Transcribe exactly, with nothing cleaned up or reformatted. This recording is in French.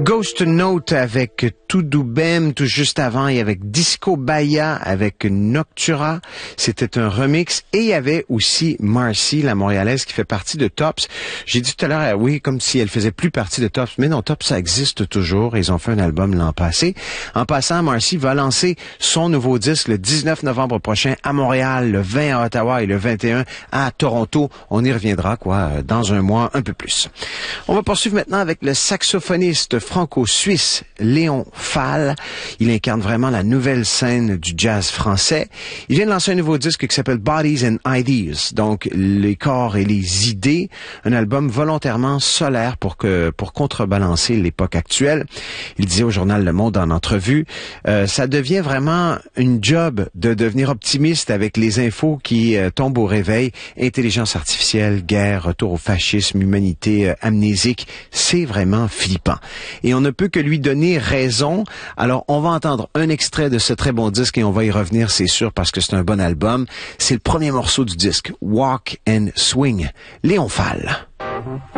Ghost Note avec Tudo Bem, tout juste avant, et avec Disco Bahia avec Noctura. C'était un remix. Et il y avait aussi Marcy, la Montréalaise, qui fait partie de Tops. J'ai dit tout à l'heure, oui, comme si elle faisait plus partie de Tops. Mais non, Tops, ça existe toujours. Ils ont fait un album l'an passé. En passant, Marcy va lancer son nouveau disque le dix-neuf novembre prochain à Montréal, le vingt à Ottawa et le vingt et un à Toronto. On y reviendra, quoi, dans un mois, un peu plus. On va poursuivre maintenant avec le saxophoniste franco-suisse Léon Fall. Il incarne vraiment la nouvelle scène du jazz français. Il vient de lancer un nouveau disque qui s'appelle Bodies and Ideas, donc les corps et les idées, un album volontairement solaire pour que pour contrebalancer l'époque actuelle. Il disait au journal Le Monde en entrevue, euh, ça devient vraiment une job de devenir optimiste avec les infos qui euh, tombent au réveil, intelligence artificielle, guerre, retour au fascisme, humanité euh, amnésique, c'est vraiment flippant. Et on ne peut que lui donner raison. Alors, on va entendre un extrait de ce très bon disque et on va y revenir, c'est sûr, parce que c'est un bon album. C'est le premier morceau du disque, Walk and Swing, Léon Fall.